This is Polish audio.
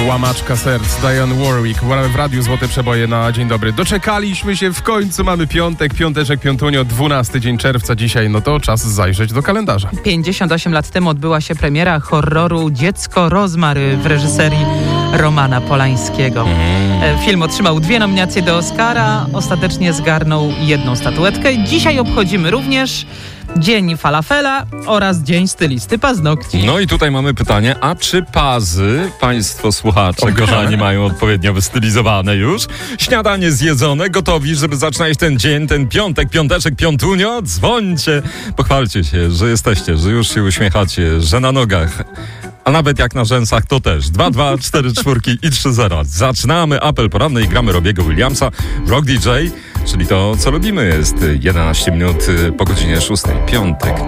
łamaczka serc, Dionne Warwick w Radiu Złote Przeboje na Dzień Dobry. Doczekaliśmy się, w końcu mamy piąteczek, piątunio, 12 dzień czerwca dzisiaj, no to czas zajrzeć do kalendarza. 58 lat temu odbyła się premiera horroru Dziecko Rozmary w reżyserii Romana Polańskiego. Film otrzymał 2 nominacje do Oscara, ostatecznie zgarnął 1 statuetkę. Dzisiaj obchodzimy również Dzień Falafela oraz Dzień Stylisty Paznokci. No i tutaj mamy pytanie, a czy pazy państwo słuchacze, kochani, mają odpowiednio wystylizowane już? Śniadanie zjedzone, gotowi, żeby zaczynać ten dzień, ten piąteczek, piątunio? Dzwońcie, pochwalcie się, że jesteście, że już się uśmiechacie, że na nogach. A nawet jak na rzęsach, to też. 2, 2, 4, 4 i 3, 0. Zaczynamy apel poranny i gramy Robiego Williamsa. Rock DJ, czyli to, co lubimy, jest 11 minut po godzinie 6. Piątek.